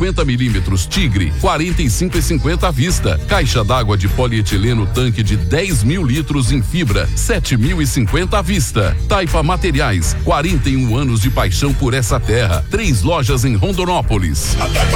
50mm Tigre, 45,50 à vista. Caixa d'água de polietileno tanque de 10.000 litros em fibra, 7.050 à vista. Taifa Materiais, 41 anos de paixão por essa terra. 3 lojas em Rondonópolis. A Taifa